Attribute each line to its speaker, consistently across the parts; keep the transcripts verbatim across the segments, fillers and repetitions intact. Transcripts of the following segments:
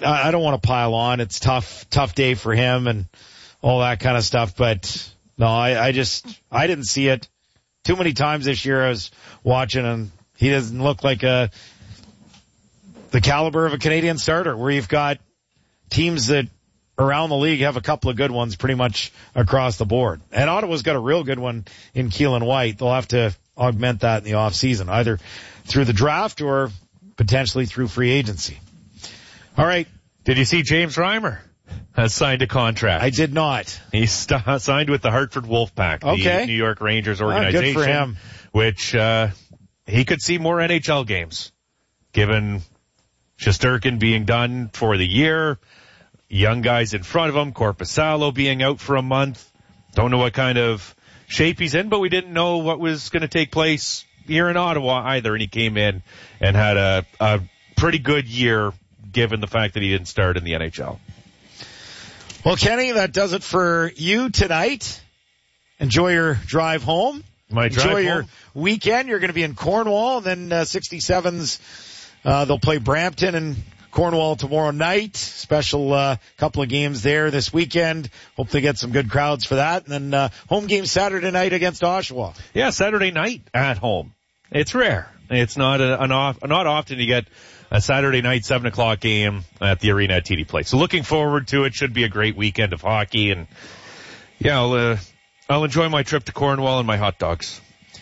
Speaker 1: I don't want to pile on. It's tough, tough day for him and all that kind of stuff. But no, I, I just, I didn't see it too many times this year. I was watching and he doesn't look like a, the caliber of a Canadian starter where you've got teams that around the league have a couple of good ones pretty much across the board. And Ottawa's got a real good one in Keelan White. They'll have to augment that in the off season, either through the draft or potentially through free agency. All right.
Speaker 2: Did you see James Reimer has signed a contract?
Speaker 1: I did not.
Speaker 2: He's st- signed with the Hartford Wolfpack,
Speaker 1: okay.
Speaker 2: the New York Rangers organization.
Speaker 1: Oh, good for him.
Speaker 2: Which, uh, he could see more N H L games, given Shesterkin being done for the year, young guys in front of him, Korpisalo being out for a month. Don't know what kind of shape he's in, but we didn't know what was going to take place here in Ottawa either, and he came in and had a, a pretty good year given the fact that he didn't start in the N H L.
Speaker 1: Well, Kenny, that does it for you tonight. Enjoy your drive home.
Speaker 2: My drive
Speaker 1: Enjoy
Speaker 2: home.
Speaker 1: your weekend. You're going to be in Cornwall, and then uh, sixty-sevens, uh, they'll play Brampton and Cornwall tomorrow night. Special uh, couple of games there this weekend. Hope they get some good crowds for that. And then uh, home game Saturday night against Oshawa.
Speaker 2: Yeah, Saturday night at home. It's rare. It's not a, an off, not often you get a Saturday night seven o'clock game at the arena at T D Place. So looking forward to it. Should be a great weekend of hockey. And yeah, I'll, uh, I'll enjoy my trip to Cornwall and my hot dogs.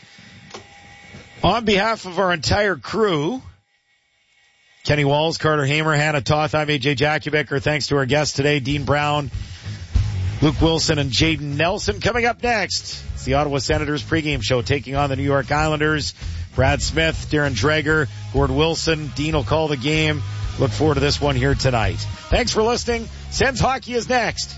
Speaker 1: On behalf of our entire crew, Kenny Walls, Carter Hamer, Hannah Toth, I'm A J Jakubic. Thanks to our guests today, Dean Brown, Luke Wilson, and Jaden Nelson. Coming up next, it's the Ottawa Senators pregame show taking on the New York Islanders. Brad Smith, Darren Dreger, Gord Wilson. Dean will call the game. Look forward to this one here tonight. Thanks for listening. Sens Hockey is next.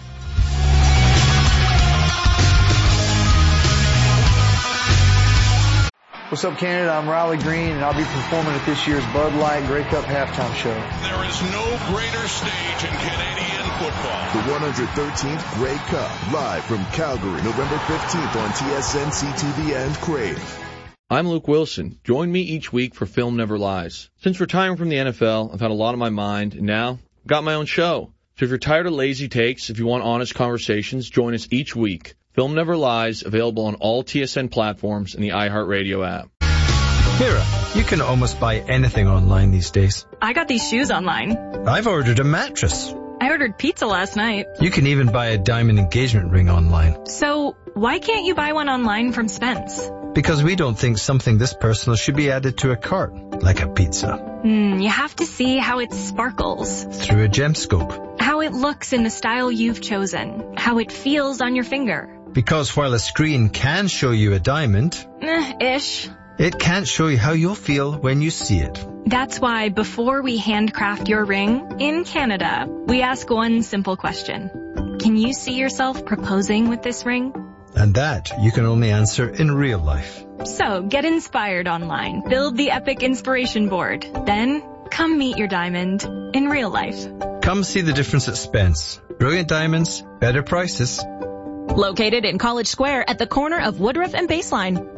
Speaker 3: What's up, Canada? I'm Riley Green, and I'll be performing at this year's Bud Light Grey Cup halftime show.
Speaker 4: There is no greater stage in Canadian football.
Speaker 5: The one hundred thirteenth Grey Cup, live from Calgary, November fifteenth on T S N, C T V, and Crave.
Speaker 6: I'm Luke Wilson. Join me each week for Film Never Lies. Since retiring from the N F L, I've had a lot on my mind, and now I've got my own show. So if you're tired of lazy takes, if you want honest conversations, join us each week. Film Never Lies, available on all T S N platforms and the iHeartRadio app.
Speaker 7: Mira, you can almost buy anything online these days.
Speaker 8: I got these shoes online.
Speaker 7: I've ordered a mattress.
Speaker 8: I ordered pizza last night.
Speaker 7: You can even buy a diamond engagement ring online.
Speaker 8: So, why can't you buy one online from Spence?
Speaker 7: Because we don't think something this personal should be added to a cart, like a pizza.
Speaker 8: Hmm, you have to see how it sparkles.
Speaker 7: Through a gemscope.
Speaker 8: How it looks in the style you've chosen. How it feels on your finger.
Speaker 7: Because while a screen can show you a diamond,
Speaker 8: Eh, ish.
Speaker 7: it can't show you how you'll feel when you see it.
Speaker 8: That's why before we handcraft your ring, in Canada, we ask one simple question. Can you see yourself proposing with this ring?
Speaker 7: And that you can only answer in real life.
Speaker 8: So, get inspired online. Build the epic inspiration board. Then, come meet your diamond in real life.
Speaker 7: Come see the difference at Spence. Brilliant diamonds, better prices.
Speaker 9: Located in College Square at the corner of Woodruff and Baseline.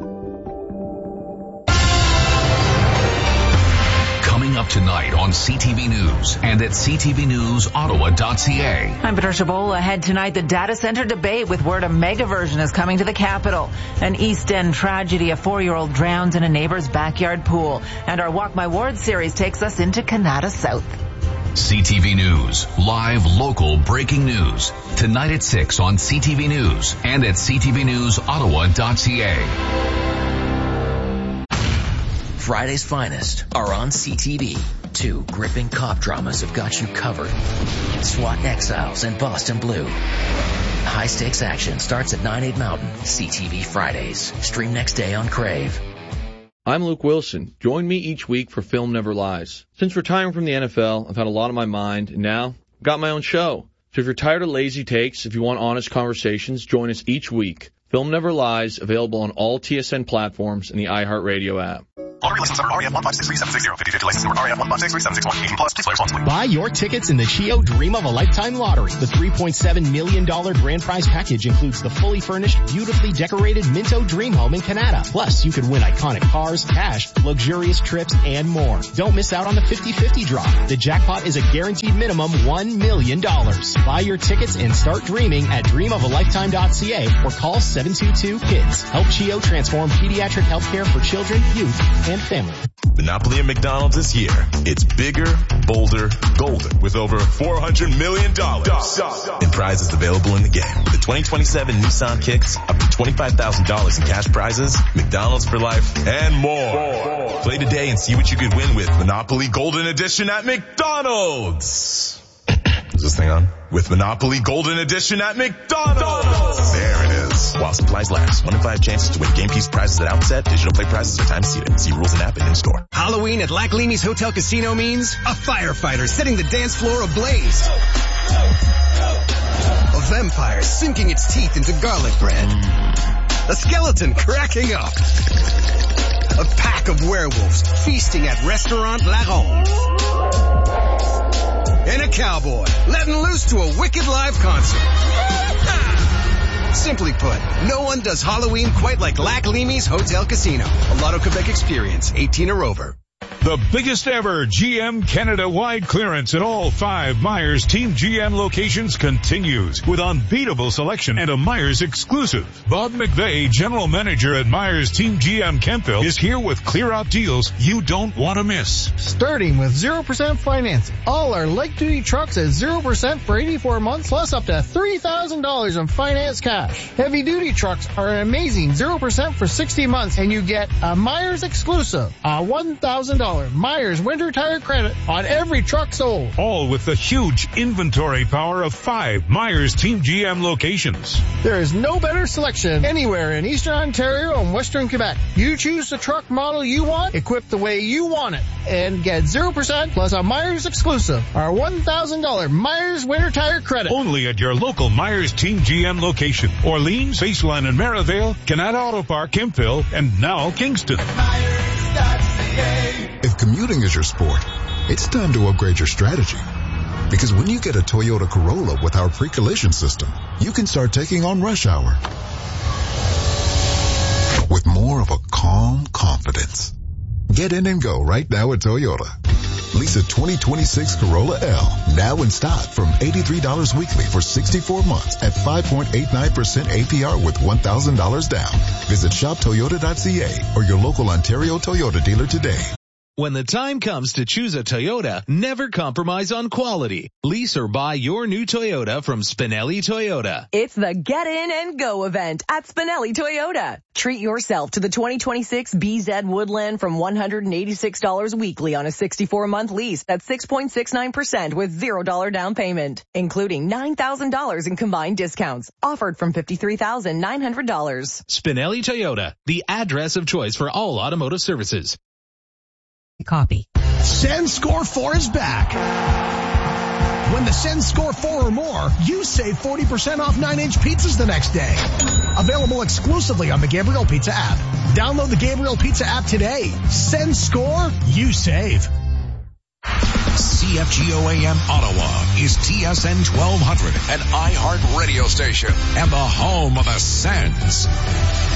Speaker 4: Coming up tonight on C T V News and at c t v news ottawa dot c a.
Speaker 10: I'm Patricia Bola. Ahead tonight, the data center debate with word a mega version is coming to the capital. An East End tragedy, a four-year-old drowned in a neighbor's backyard pool. And our Walk My Ward series takes us into Canada South.
Speaker 4: C T V News, live local breaking news. Tonight at six on C T V News and at c t v news ottawa dot c a.
Speaker 11: Friday's finest are on C T V. Two gripping cop dramas have got you covered. SWAT Exiles and Boston Blue. High-stakes action starts at nine, eight Mountain. C T V Fridays. Stream next day on Crave.
Speaker 6: I'm Luke Wilson. Join me each week for Film Never Lies. Since retiring from the N F L, I've had a lot on my mind, and now I've got my own show. So if you're tired of lazy takes, if you want honest conversations, join us each week. Film Never Lies, available on all T S N platforms and the iHeartRadio app.
Speaker 12: Lottery license number R A F one five six three seven six zero. fifty fifty license number R A F one five six three seven six one. eighteen plus. Please play responsibly.
Speaker 13: Buy your tickets in the Chio Dream of a Lifetime Lottery. The three point seven million dollars grand prize package includes the fully furnished, beautifully decorated Minto Dream Home in Canada. Plus, you could win iconic cars, cash, luxurious trips, and more. Don't miss out on the fifty fifty draw. The jackpot is a guaranteed minimum one million dollars. Buy your tickets and start dreaming at dream of a lifetime dot c a or call seven two two KIDS. Help Chio transform pediatric healthcare for children, youth, and family.
Speaker 14: Monopoly at McDonald's this year. It's bigger, bolder, golden with over four hundred million dollars in prizes available in the game. The twenty twenty-seven Nissan Kicks, up to twenty-five thousand dollars in cash prizes, McDonald's for life, and more. Play today and see what you could win with Monopoly Golden Edition at McDonald's. Is this thing on? With Monopoly Golden Edition at McDonald's. There it is. While supplies last. One in five chances to win game piece prizes at outset. Digital play prizes are time seated. See rules and app and in store.
Speaker 15: Halloween at Lac Leamy's Hotel Casino means a firefighter setting the dance floor ablaze. A vampire sinking its teeth into garlic bread. A skeleton cracking up. A pack of werewolves feasting at Restaurant La Ronde. And a cowboy letting loose to a wicked live concert. Simply put, no one does Halloween quite like Lac Leamy's Hotel Casino. A Lotto Quebec experience, eighteen or over.
Speaker 16: The biggest ever G M Canada-wide clearance at all five Myers Team G M locations continues with unbeatable selection and a Myers exclusive. Bob McVeigh, General Manager at Myers Team G M Kempville, is here with clear-out deals you don't want to miss.
Speaker 17: Starting with zero percent financing. All our light-duty trucks at zero percent for eighty-four months, plus up to three thousand dollars in finance cash. Heavy-duty trucks are an amazing zero percent for sixty months, and you get a Myers exclusive, a one thousand dollars Myers winter tire credit on every truck sold.
Speaker 16: All with the huge inventory power of five Myers Team G M locations.
Speaker 17: There is no better selection anywhere in Eastern Ontario and Western Quebec. You choose the truck model you want, equipped the way you want it, and get zero percent plus a Myers exclusive, our one thousand dollars Myers winter tire credit.
Speaker 16: Only at your local Myers Team G M location. Orleans, Baseline and Merivale, Canada Auto Park, Kempville, and now Kingston.
Speaker 18: If commuting is your sport, it's time to upgrade your strategy. Because when you get a Toyota Corolla with our pre-collision system, you can start taking on rush hour with more of a calm confidence. Get in and go right now at Toyota. Lease a twenty twenty-six Corolla L now in stock from eighty-three dollars weekly for sixty-four months at five point eight nine percent A P R with one thousand dollars down. Visit shop toyota dot c a or your local Ontario Toyota dealer today.
Speaker 19: When the time comes to choose a Toyota, never compromise on quality. Lease or buy your new Toyota from Spinelli Toyota.
Speaker 20: It's the Get In and Go event at Spinelli Toyota. Treat yourself to the twenty twenty-six B Z Woodland from one hundred eighty-six dollars weekly on a sixty-four month lease at six point six nine percent with zero dollars down payment, including nine thousand dollars in combined discounts. Offered from fifty-three thousand nine hundred dollars.
Speaker 19: Spinelli Toyota, the address of choice for all automotive services.
Speaker 21: Copy.
Speaker 22: Send Score four is back. When the Send Score four or more, you save forty percent off nine inch pizzas the next day. Available exclusively on the Gabriel Pizza app. Download the Gabriel Pizza app today. Send Score, you save.
Speaker 23: C F G O A M Ottawa is T S N twelve hundred, an iHeart radio station and the home of the Sens.